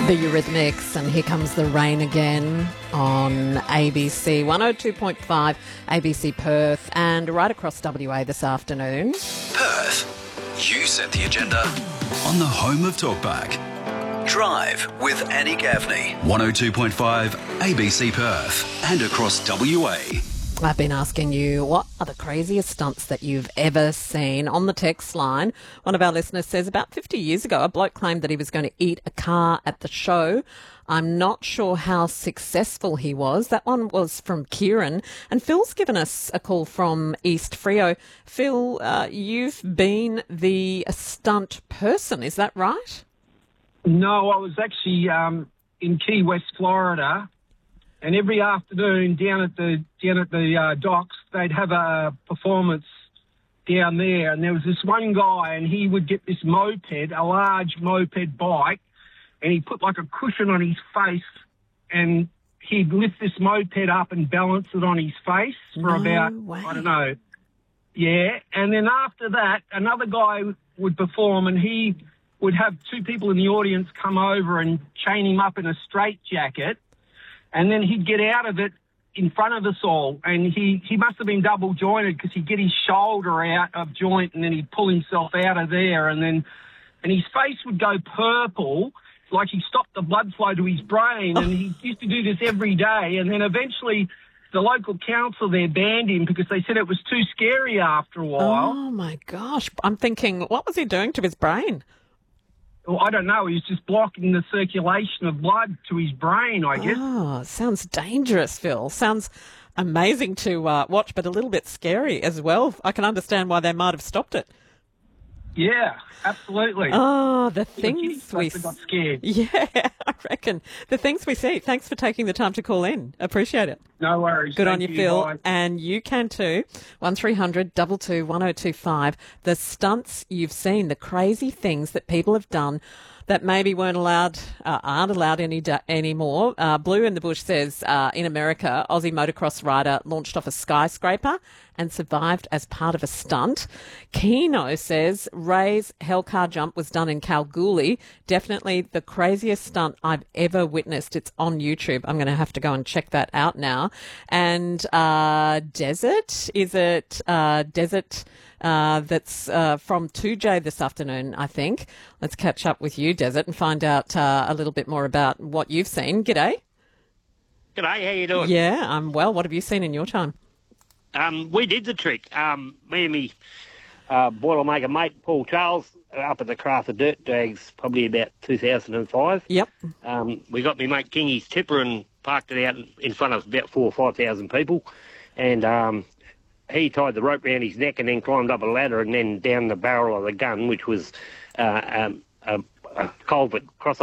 The Eurythmics, and Here Comes the Rain Again on ABC 102.5, ABC Perth, and right across WA this afternoon. Perth, you set the agenda on the home of Talkback. Drive with Annie Gaffney, 102.5 ABC Perth, and across WA. I've been asking you, what are the craziest stunts that you've ever seen? On the text line, one of our listeners says, about 50 years ago, a bloke claimed that he was going to eat a car at the show. I'm not sure how successful he was. That one was from Kieran. And Phil's given us a call from East Freo. Phil, you've been the stunt person, is that right? No, I was actually in Key West, Florida. And every afternoon down at the docks, they'd have a performance down there. And there was this one guy, and he would get this moped, a large moped bike, and he'd put like a cushion on his face, and he'd lift this moped up and balance it on his face for I don't know. Yeah. And then after that, another guy would perform, and he would have two people in the audience come over and chain him up in a straitjacket. And then he'd get out of it in front of us all. And he must have been double jointed because he'd get his shoulder out of joint and then he'd pull himself out of there. And his face would go purple, like he stopped the blood flow to his brain. And he used to do this every day. And then eventually the local council there banned him because they said it was too scary after a while. Oh, my gosh. I'm thinking, what was he doing to his brain? Well, I don't know. He was just blocking the circulation of blood to his brain, I guess. Oh, sounds dangerous, Phil. Sounds amazing to watch, but a little bit scary as well. I can understand why they might have stopped it. Yeah, absolutely. Oh, the things we... got scared. Yeah, I reckon. The things we see. Thanks for taking the time to call in. Appreciate it. No worries. Good Thank on you, Phil. Bye. And you can too. 1300 22 1025. The stunts you've seen, the crazy things that people have done that maybe aren't allowed anymore. Blue in the Bush says, in America, Aussie motocross rider launched off a skyscraper and survived as part of a stunt. Keno says, Ray's Hellcar jump was done in Kalgoorlie. Definitely the craziest stunt I've ever witnessed. It's on YouTube. I'm going to have to go and check that out now. And Desert, is it Desert? That's from 2J this afternoon, I think. Let's catch up with you, Desert, and find out a little bit more about what you've seen. G'day. G'day, how you doing? Yeah, I'm well. What have you seen in your time? We did the trick. Me and me Boilermaker mate, Paul Charles, up at the Craft of Dirt Drags, probably about 2005. Yep. We got me mate Kingy's tipper and parked it out in front of about 4,000 or 5,000 people. And he tied the rope around his neck and then climbed up a ladder and then down the barrel of the gun, which was a culvert across